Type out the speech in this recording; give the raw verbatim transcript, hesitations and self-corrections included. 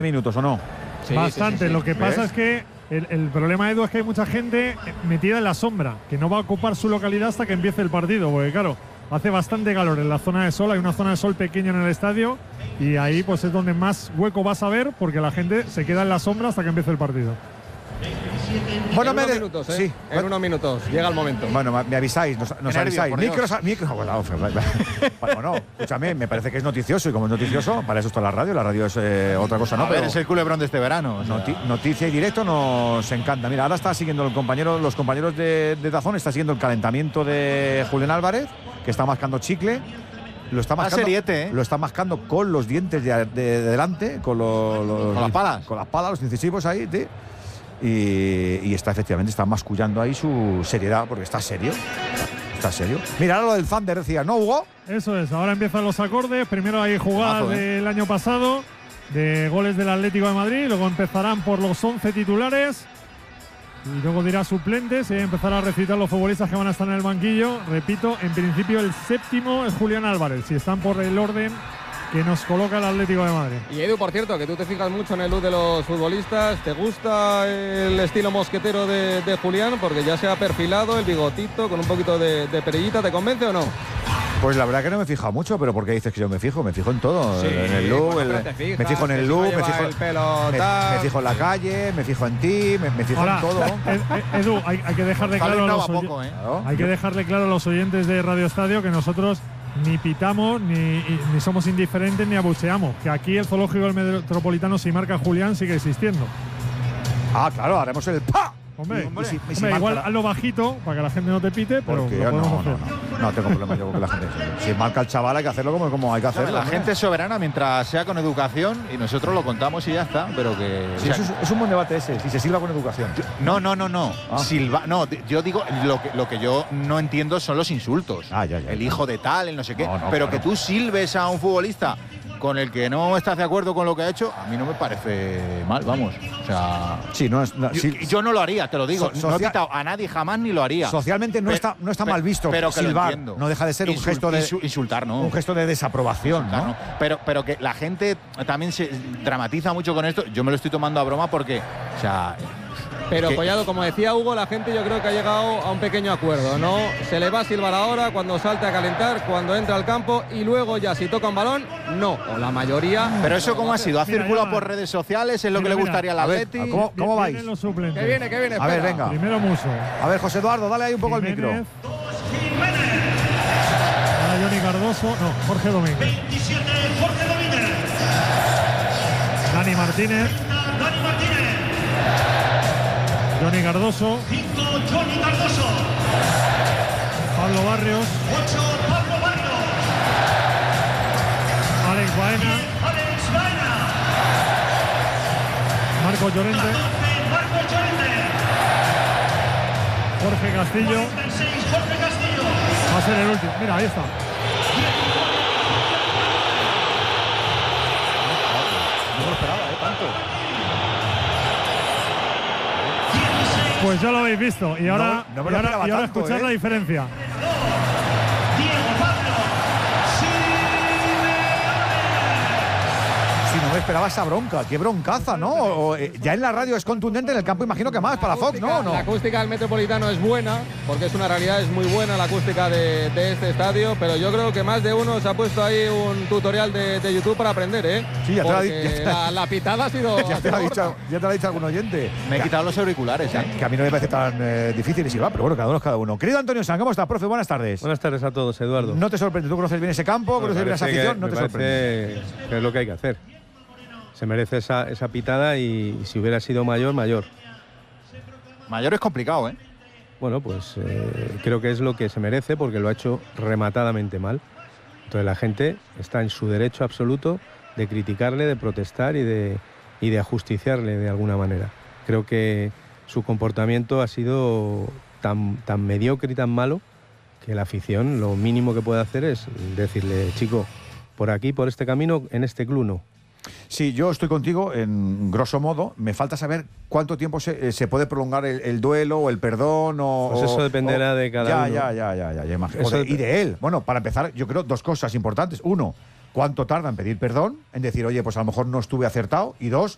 minutos o no. Sí, Bastante. sí, sí, sí. Lo que pasa ¿Ves? es que el, el problema, Edu, es que hay mucha gente metida en la sombra, que no va a ocupar su localidad hasta que empiece el partido, porque claro, hace bastante calor en la zona de sol, hay una zona de sol pequeña en el estadio y ahí pues es donde más hueco vas a ver, porque la gente se queda en la sombra hasta que empiece el partido. Bueno, en me unos de- minutos, ¿eh? sí. En unos minutos. Llega el momento. Bueno, me avisáis, nos, nos Qué nervio, avisáis. por Dios. Micros, micros, bueno, bueno, escúchame, me parece que es noticioso y como es noticioso, para eso está la radio. La radio es eh, otra cosa, ¿no? A ver, Pero es el culebrón de este verano. o sea. noti- noticia y directo nos encanta. Mira, ahora está siguiendo el compañero, los compañeros de, de Dazón, está siguiendo el calentamiento de Julián Álvarez, que está mascando chicle. Lo está Va mascando, seriete, ¿eh? lo está mascando con los dientes de, de- de delante, con, los, los- Con las palas. Con las palas, los incisivos ahí, tío. Y, y está efectivamente, está mascullando ahí su seriedad, porque está serio. Está serio. Mira, ahora lo del Thunder decía, ¿no, Hugo? Eso es, ahora empiezan los acordes. Primero hay jugadas Mazo, ¿eh? del año pasado, de goles del Atlético de Madrid. Luego empezarán por los once titulares. Y luego dirá suplentes y empezará a recitar los futbolistas que van a estar en el banquillo. Repito, en principio el séptimo es Julián Álvarez, si están por el orden que nos coloca el Atlético de Madrid. Y Edu, por cierto, que tú te fijas mucho en el look de los futbolistas. ¿Te gusta el estilo mosquetero de, de Julián? Porque ya se ha perfilado el bigotito con un poquito de, de perillita. ¿Te convence o no? Pues la verdad que no me he fijado mucho, pero ¿por qué dices que yo me fijo? Me fijo en todo, Sí, en el look, bueno, el- pero te fijas, me fijo en que el si no look, me lleva fijo, el pelo me, tal. me fijo en la calle, me fijo en ti, me, me fijo Ahora, en todo. Ed- Ed- Edu, hay, hay que dejarle Tal vez claro a no los va oy- poco, ¿eh? Claro. hay que dejarle claro a los oyentes de Radio Estadio que nosotros ni pitamos, ni, ni somos indiferentes, ni abucheamos. Que aquí el zoológico del Metropolitano, si marca Julián, sigue existiendo. Ah, claro, haremos el ¡pa! Hombre, Y- y hombre, si- y si hombre, igual marca- hazlo bajito para que la gente no te pite, pero Porque lo yo no, podemos no, hacer. no, no tengo problema yo con que la gente. Si marca el chaval hay que hacerlo como, como hay que hacerlo. La ¿no? gente es soberana mientras sea con educación y nosotros lo contamos y ya está. Pero que. Sí, o sea, eso es, es un buen debate ese, si se silba con educación. no, no, no, no. Ah. Silva, no, di- yo digo, lo que, lo que yo no entiendo son los insultos. Ah, ya, ya, el ya. hijo de tal, el no sé qué. No, no, pero claro. que tú silbes a un futbolista con el que no estás de acuerdo con lo que ha hecho, a mí no me parece mal, vamos. O sea. Sí, no es. no, Yo, sí, yo no lo haría, te lo digo. So- no he socia- pitado a nadie jamás ni lo haría. socialmente no Pe- está, no está pe- mal visto pero que lo silbar. entiendo. No deja de ser un Insul- gesto de insu- insultar, ¿no? un gesto de desaprobación, Insultar, ¿no? ¿no? Pero, pero que la gente también se dramatiza mucho con esto. Yo me lo estoy tomando a broma porque, o sea, Pero que- Collado, como decía Hugo, la gente yo creo que ha llegado a un pequeño acuerdo, ¿no? Se le va a silbar ahora cuando salte a calentar, cuando entra al campo y luego ya si toca un balón, no. O la mayoría. pero eso cómo ha sido, ha Mira, circulado ya- por redes sociales, es lo que Mira, le mira, gustaría al a ver, Atleti. ¿cómo- cómo vais? Vienen los suplentes. Que viene, que viene. A ver, espera. venga. Primero Muso. A ver, José Eduardo, dale ahí un poco el micro. Jiménez. Ahora Johnny Cardoso. No, Jorge Domínguez. veintisiete, Jorge Domínguez. Dani Martínez. Dani Martínez. Johnny Cardoso. cinco, Johnny Cardoso. Pablo Barrios. ocho, Pablo Barrio. Alex Baena. Alex Baena. Marco Llorente. doce, Marco Llorente. Jorge Castillo. cuarenta y seis, Jorge Castillo. Va a ser el último. Mira, ahí está. No me lo esperaba, ¿eh? Tanto. Pues ya lo habéis visto. Y ahora, no me y lo ahora, esperaba y ahora tanto, escuchar ¿eh? la diferencia. Diego Pablo. Si no me esperaba esa bronca, qué broncaza, ¿no? O, eh, ya en la radio es contundente, en el campo imagino que más para Fox, ¿no? ¿O no? La acústica del Metropolitano es buena, porque es una realidad, es muy buena la acústica de, de este estadio, pero yo creo que más de uno se ha puesto ahí un tutorial de, de YouTube para aprender, ¿eh? Sí, ya te lo ha Porque di- ya te- la, la pitada ha sido. Ya ha te, lo ha sido dicho, gorda. ya te lo ha dicho algún oyente. Me he quitado los auriculares, ¿eh? Que a mí no me parece tan eh, difícil y si va, pero bueno, cada uno es cada uno. Querido Antonio San, ¿cómo estás, profe? Buenas tardes. Buenas tardes a todos, Eduardo. ¿No te sorprende? ¿Tú conoces bien ese campo? Me ¿Conoces bien esa parece afición? que- ¿No me te sorprende? parece que es lo que hay que hacer. Se merece esa, esa pitada y, y si hubiera sido mayor, mayor. Mayor es complicado, ¿eh? Bueno, pues eh, creo que es lo que se merece porque lo ha hecho rematadamente mal. Entonces la gente está en su derecho absoluto de criticarle, de protestar y de, y de ajusticiarle de alguna manera. Creo que su comportamiento ha sido tan, tan mediocre y tan malo que la afición lo mínimo que puede hacer es decirle, chico, por aquí, por este camino, en este club no. Sí, yo estoy contigo en grosso modo. Me falta saber cuánto tiempo se, eh, se puede prolongar el, el duelo o el perdón o... Pues eso o- dependerá o- de cada ya, uno. Ya, ya, ya, ya, ya, imagino. Eso O de- y dep- de él. Bueno, para empezar, yo creo dos cosas importantes. Uno, cuánto tarda en pedir perdón, en decir, oye, pues a lo mejor no estuve acertado. Y dos,